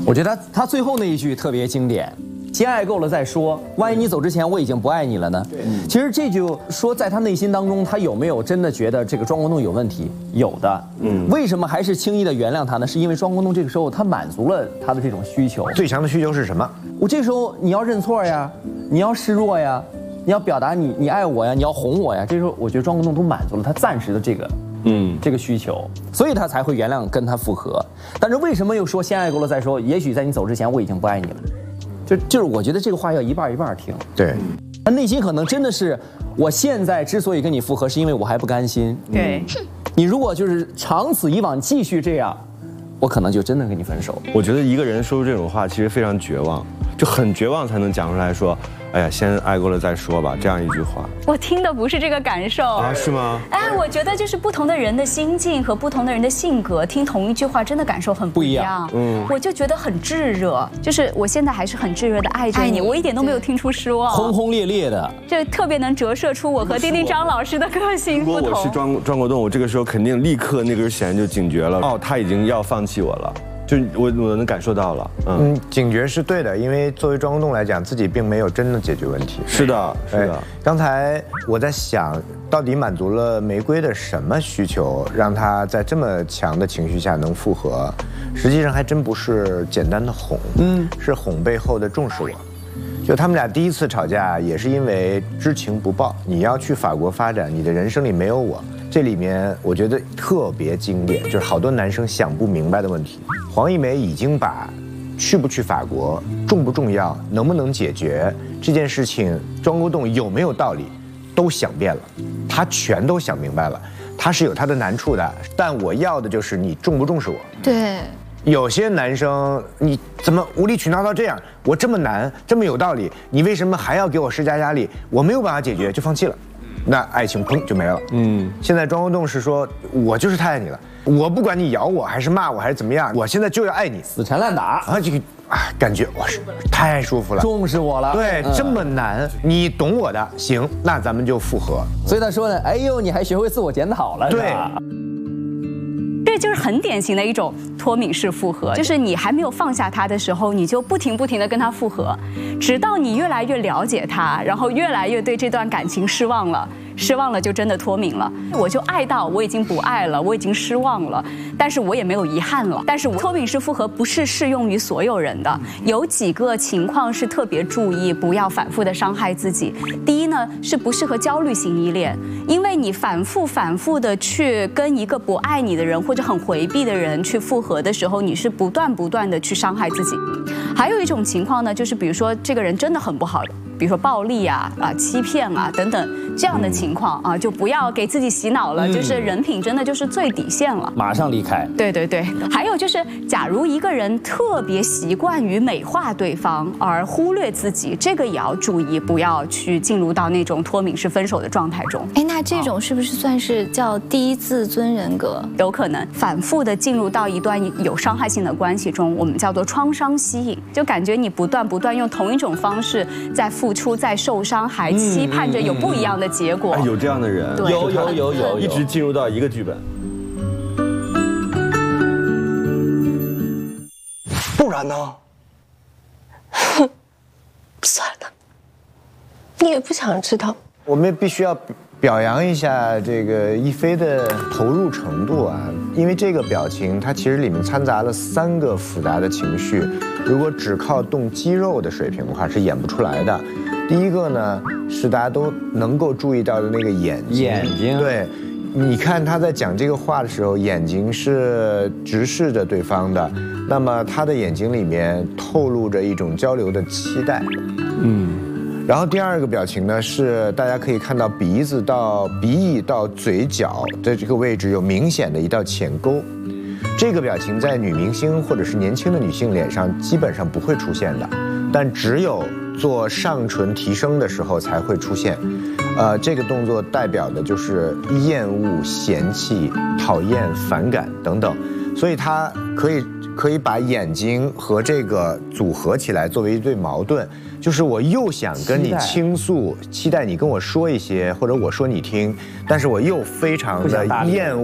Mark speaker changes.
Speaker 1: 我觉得他最后那一句特别经典。先爱够了再说，万一你走之前我已经不爱你了呢？其实这就说在他内心当中，他有没有真的觉得这个庄国栋有问题？有的。为什么还是轻易的原谅他呢？是因为庄国栋这个时候他满足了他的这种需求。
Speaker 2: 最强的需求是什么？
Speaker 1: 我这时候你要认错呀，你要示弱呀，你要表达你爱我呀，你要哄我呀。这时候我觉得庄国栋都满足了他暂时的这个需求，所以他才会原谅跟他复合。但是为什么又说先爱够了再说？也许在你走之前我已经不爱你了。就是我觉得这个话要一半一半听。
Speaker 2: 对，
Speaker 1: 他内心可能真的是，我现在之所以跟你复合，是因为我还不甘心。
Speaker 3: 对，
Speaker 1: 你如果就是长此以往继续这样，我可能就真的跟你分手。
Speaker 4: 我觉得一个人说出这种话，其实非常绝望，就很绝望才能讲出来说，哎呀，先爱过了再说吧，这样一句话。
Speaker 3: 我听的不是这个感受
Speaker 4: 啊，是吗？
Speaker 3: 哎，我觉得就是不同的人的心境和不同的人的性格，听同一句话真的感受很不一样。我就觉得很炙热，就是我现在还是很炙热的爱着你，我一点都没有听出失望，
Speaker 1: 轰轰烈烈的，
Speaker 3: 这特别能折射出我和丁丁张老师的个性不同。
Speaker 4: 如果我是庄国栋，我这个时候肯定立刻那根弦就警觉了。哦，他已经要放弃我了。就我能感受到了，
Speaker 2: 警觉是对的，因为作为庄国栋来讲，自己并没有真的解决问题。
Speaker 4: 是的，是的。
Speaker 2: 刚才我在想，到底满足了玫瑰的什么需求，让他在这么强的情绪下能复合？实际上还真不是简单的哄，是哄背后的重视我。就他们俩第一次吵架，也是因为知情不报。你要去法国发展，你的人生里没有我。这里面我觉得特别经典，就是好多男生想不明白的问题。黄一梅已经把去不去法国、重不重要、能不能解决这件事情，庄国栋有没有道理，都想遍了，他全都想明白了。他是有他的难处的，但我要的就是你重不重视我。
Speaker 5: 对。
Speaker 2: 有些男生，你怎么无理取闹到这样？我这么难，这么有道理，你为什么还要给我施加压力？我没有办法解决，就放弃了。那爱情砰就没了。现在庄国栋是说，我就是太爱你了，我不管你咬我还是骂我还是怎么样，我现在就要爱你，
Speaker 1: 死缠烂打。
Speaker 2: 啊，这个感觉哇，太舒服了，
Speaker 1: 重视我了。
Speaker 2: 对，这么难，你懂我的，行，那咱们就复合。
Speaker 1: 所以他说呢，哎呦，你还学会自我检讨了，
Speaker 2: 对。
Speaker 3: 这就是很典型的一种脱敏式复合，就是你还没有放下他的时候，你就不停地跟他复合，直到你越来越了解他，然后越来越对这段感情失望了就真的脱敏了。我就爱到我已经不爱了，我已经失望了，但是我也没有遗憾了。但是脱敏式复合不是适用于所有人的，有几个情况是特别注意不要反复的伤害自己。第一呢，是不适合焦虑型依恋，因为你反复的去跟一个不爱你的人或者很回避的人去复合的时候，你是不断的去伤害自己。还有一种情况呢，就是比如说这个人真的很不好，比如说暴力啊、欺骗啊等等这样的情况啊，就不要给自己洗脑了，就是人品真的就是最底线了，
Speaker 1: 马上离开。
Speaker 3: 对。还有就是，假如一个人特别习惯于美化对方而忽略自己，这个也要注意，不要去进入到那种脱敏式分手的状态中。
Speaker 5: 哎，那这种是不是算是叫低自尊人格？
Speaker 3: 有可能反复的进入到一段有伤害性的关系中，我们叫做创伤吸引，就感觉你不断用同一种方式在付出，在受伤，还期盼着有不一样的结果。
Speaker 4: 有这样的人，
Speaker 1: 有，
Speaker 4: 一直进入到一个剧本。
Speaker 6: 不然呢？
Speaker 5: 算了，你也不想知道。
Speaker 2: 我们必须要表扬一下这个一菲的投入程度啊，因为这个表情它其实里面掺杂了3个复杂的情绪，如果只靠动肌肉的水平的话是演不出来的。第一个呢是大家都能够注意到的那个眼睛，对，你看他在讲这个话的时候，眼睛是直视着对方的，那么他的眼睛里面透露着一种交流的期待，然后第二个表情呢是大家可以看到鼻翼到嘴角的这个位置有明显的一道浅沟，这个表情在女明星或者是年轻的女性脸上基本上不会出现的，但只有做上唇提升的时候才会出现。这个动作代表的就是厌恶、嫌弃、讨厌、反感等等，所以它可以把眼睛和这个组合起来作为一对矛盾，就是我又想跟你倾诉，期待你跟我说一些，或者我说你听，但是我又非常的厌恶。